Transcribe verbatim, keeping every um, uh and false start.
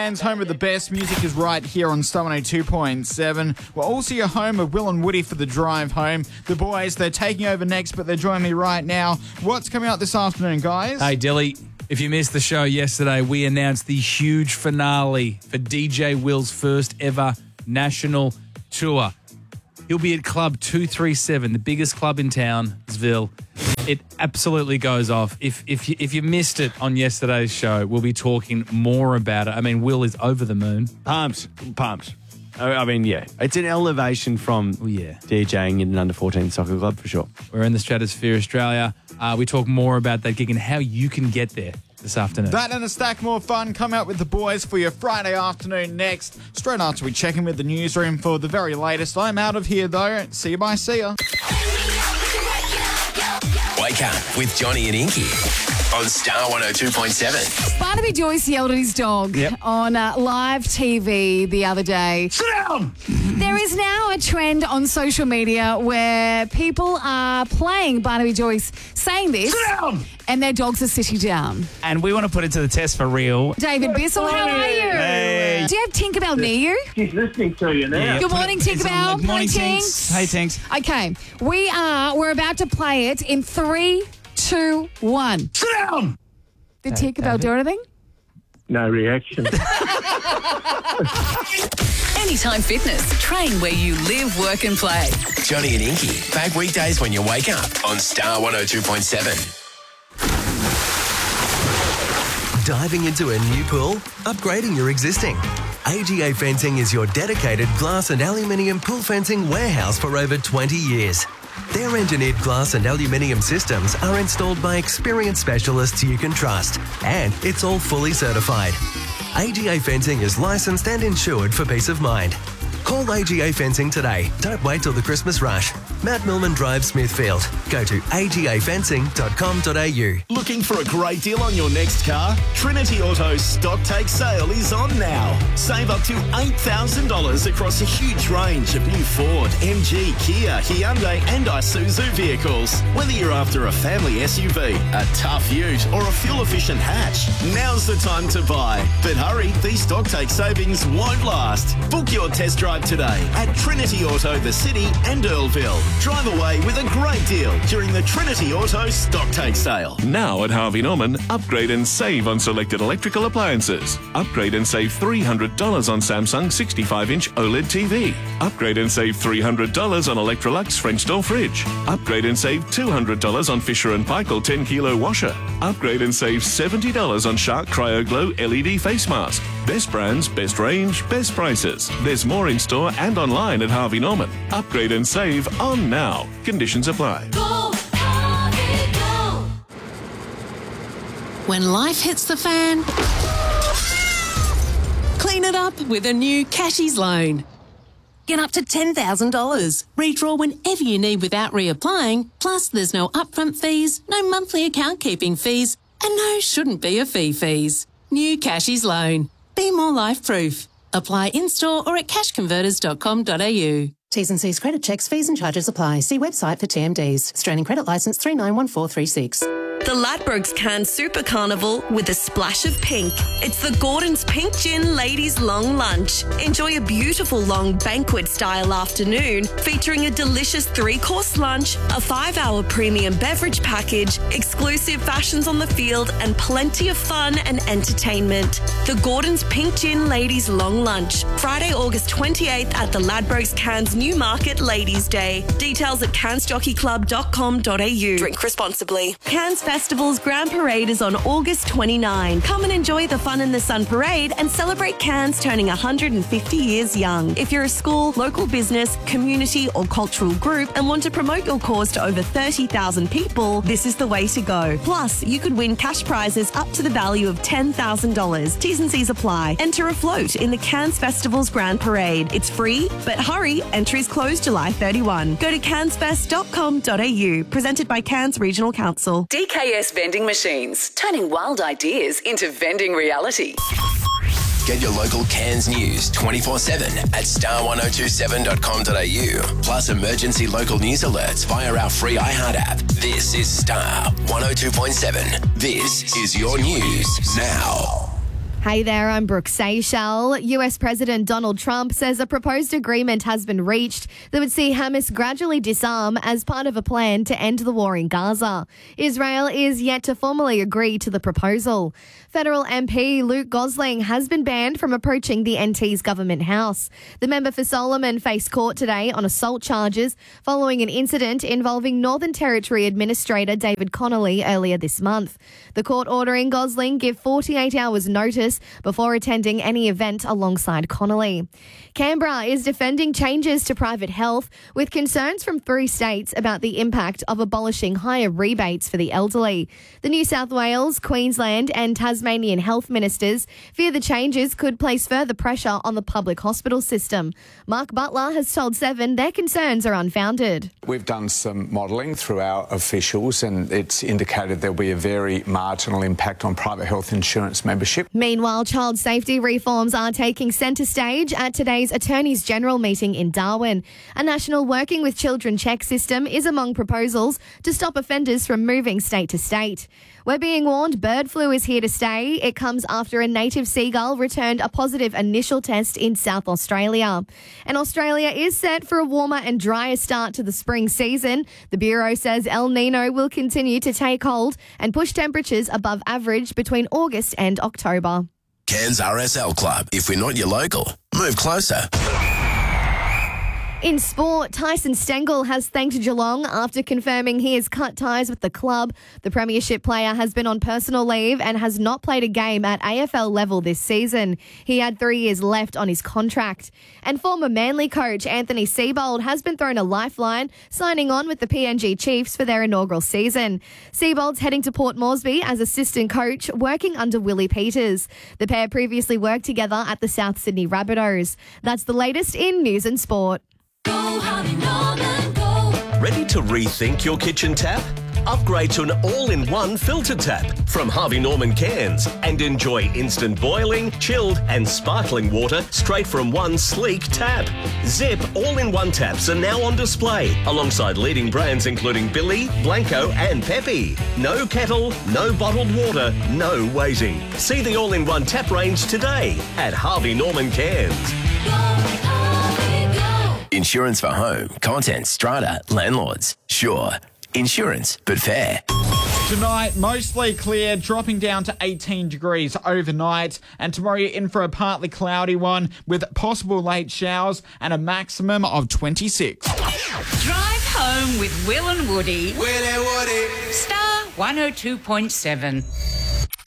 Cairns, home of the best music is right here on Star one oh two point seven. We're also your home of Will and Woody for the drive home. The boys, they're taking over next, but they're joining me right now. What's coming out this afternoon, guys? Hey, Dilly. If you missed the show yesterday, we announced the huge finale for D J Will's first ever national tour. He'll be at Club two thirty-seven, the biggest club in Townsville. It absolutely goes off. If if you, if you missed it on yesterday's show, we'll be talking more about it. I mean, Will is over the moon. Pumped. Pumped. I I mean, yeah. It's an elevation from Oh, yeah. DJing in an under fourteen soccer club for sure. We're in the Stratosphere Australia. Uh, we talk more about that gig and how you can get there this afternoon. That and a stack more fun come out with the boys for your Friday afternoon next. Straight after we check in with the newsroom for the very latest. I'm out of here, though. See you, bye, see ya. Wake up with Johnny and Inky on Star one oh two point seven. Barnaby Joyce yelled at his dog Yep. on uh, live T V the other day. Sit down! There is now a trend on social media where people are playing Barnaby Joyce saying this, Sit down! and their dogs are sitting down. And we want to put it to the test for real. David Bissell, how are you? Hey. Do you have Tinkerbell near you? She's listening to you now. Good morning, It's on Tinkerbell. the morning, Hi, Tinks. Hey, Tinks. Okay, we are, we're about to play it in three, two, one. Sit down! Did Tinkerbell do anything? No reaction. Anytime Fitness. Train where you live, work and play. Johnny and Inky, back weekdays when you wake up on Star one oh two point seven. Diving into a new pool? Upgrading your existing? A G A Fencing is your dedicated glass and aluminium pool fencing warehouse for over twenty years. Their engineered glass and aluminium systems are installed by experienced specialists you can trust, and it's all fully certified. A G A Fencing is licensed and insured for peace of mind. Call A G A Fencing today. Don't wait till the Christmas rush. Matt Millman Drive, Smithfield. Go to a g a fencing dot com dot a u. Looking for a great deal on your next car? Trinity Auto's stock take sale is on now. Save up to eight thousand dollars across a huge range of new Ford, M G, Kia, Hyundai and Isuzu vehicles. Whether you're after a family S U V, a tough ute or a fuel-efficient hatch, now's the time to buy. But hurry, these stock take savings won't last. Book your test drive today at Trinity Auto, the City and Earlville. Drive away with a great deal during the Trinity Auto stock take sale. Now at Harvey Norman, upgrade and save on selected electrical appliances. Upgrade and save three hundred dollars on Samsung sixty-five inch OLED T V. Upgrade and save three hundred dollars on Electrolux French door fridge. Upgrade and save two hundred dollars on Fisher and Paykel ten kilo washer. Upgrade and save seventy dollars on Shark Cryo Glow L E D face mask. Best brands, best range, best prices. There's more in store and online at Harvey Norman. Upgrade and save on now. Conditions apply. Go, Harvey, go. When life hits the fan, clean it up with a new Cashies loan. Get up to ten thousand dollars. Redraw whenever you need without reapplying. Plus, there's no upfront fees, no monthly account keeping fees, and no shouldn't be a fee fees. New Cashies loan. Be more life proof. Apply in-store or at cash converters dot com dot a u. T's and C's credit checks, fees and charges apply. See website for T M Ds. Australian Credit Licence three nine one four three six. The Ladbrokes Cairns Super Carnival with a splash of pink. It's the Gordon's Pink Gin Ladies Long Lunch. Enjoy a beautiful long banquet-style afternoon featuring a delicious three-course lunch, a five-hour premium beverage package, exclusive fashions on the field, and plenty of fun and entertainment. The Gordon's Pink Gin Ladies Long Lunch. Friday, August twenty-eighth at the Ladbrokes Cairns Newmarket Ladies' Day. Details at cairns jockey club dot com dot a u. Drink responsibly. Cairns Festival's Grand Parade is on August twenty-ninth. Come and enjoy the Fun in the Sun Parade and celebrate Cairns turning one hundred fifty years young. If you're a school, local business, community or cultural group and want to promote your cause to over thirty thousand people, this is the way to go. Plus, you could win cash prizes up to the value of ten thousand dollars. T's and C's apply. Enter a float in the Cairns Festival's Grand Parade. It's free, but hurry, entries close July thirty-first. Go to cairns fest dot com dot a u. Presented by Cairns Regional Council. D K S Vending Machines, turning wild ideas into vending reality. Get your local Cairns news twenty-four seven at star one oh two seven dot com dot a u. Plus emergency local news alerts via our free iHeart app. This is Star one oh two point seven. This is your news now. Hey there, I'm Brooke Seychelles. U S President Donald Trump says a proposed agreement has been reached that would see Hamas gradually disarm as part of a plan to end the war in Gaza. Israel is yet to formally agree to the proposal. Federal M P Luke Gosling has been banned from approaching the N T's government house. The member for Solomon faced court today on assault charges following an incident involving Northern Territory Administrator David Connolly earlier this month. The court ordering Gosling give forty-eight hours notice before attending any event alongside Connolly. Canberra is defending changes to private health with concerns from three states about the impact of abolishing higher rebates for the elderly. The New South Wales, Queensland and Tasmanian health ministers fear the changes could place further pressure on the public hospital system. Mark Butler has told Seven their concerns are unfounded. We've done some modelling through our officials and it's indicated there'll be a very marginal impact on private health insurance membership. Meanwhile, child safety reforms are taking centre stage at today's Attorneys General meeting in Darwin. A national Working with Children check system is among proposals to stop offenders from moving state to state. We're being warned bird flu is here to stay. It comes after a native seagull returned a positive initial test in South Australia. And Australia is set for a warmer and drier start to the spring season. The Bureau says El Nino will continue to take hold and push temperatures above average between August and October. Cairns R S L Club. If we're not your local, move closer. In sport, Tyson Stengel has thanked Geelong after confirming he has cut ties with the club. The premiership player has been on personal leave and has not played a game at A F L level this season. He had three years left on his contract. And former Manly coach Anthony Seibold has been thrown a lifeline, signing on with the P N G Chiefs for their inaugural season. Seibold's heading to Port Moresby as assistant coach, working under Willie Peters. The pair previously worked together at the South Sydney Rabbitohs. That's the latest in news and sport. Ready to rethink your kitchen tap? Upgrade to an all-in-one filter tap from Harvey Norman Cairns and enjoy instant boiling, chilled and sparkling water straight from one sleek tap. Zip all-in-one taps are now on display alongside leading brands including Billy, Blanco and Pepe. No kettle, no bottled water, no waiting. See the all-in-one tap range today at Harvey Norman Cairns. Insurance for home, contents, strata, landlords. Sure. Insurance, but fair. Tonight, mostly clear, dropping down to eighteen degrees overnight. And tomorrow, you're in for a partly cloudy one with possible late showers and a maximum of twenty-six. Drive home with Will and Woody. Will and Woody. Star one oh two point seven.